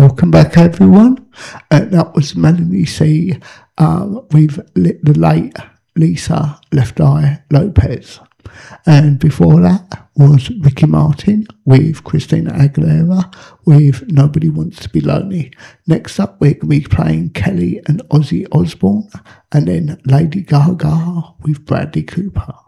welcome back everyone. That was Melanie C with the late Lisa Left Eye Lopez. And before that was Ricky Martin with Christina Aguilera with Nobody Wants to Be Lonely. Next up we're going to be playing Kelly and Ozzy Osbourne, and then Lady Gaga with Bradley Cooper.